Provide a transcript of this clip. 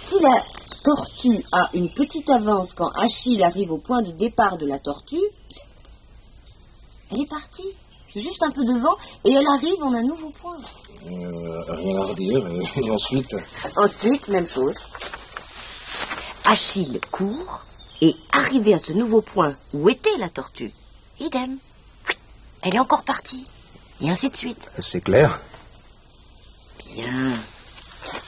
Si la tortue a une petite avance quand Achille arrive au point de départ de la tortue, elle est partie. Juste un peu devant, et elle arrive en un nouveau point. Rien à redire. Et ensuite... Ensuite, même chose. Achille court, et arrivé à ce nouveau point où était la tortue, idem. Elle est encore partie. Et ainsi de suite. C'est clair. Bien.